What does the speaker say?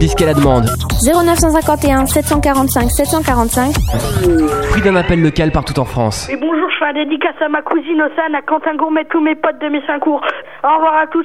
Puisqu'elle la demande. 0951 745 745. Fruit d'un appel local partout en France. Et bonjour, je fais un dédicace à ma cousine Océane, à Quentin Gourmet, tous mes potes de mes 5 cours. Au revoir à tous.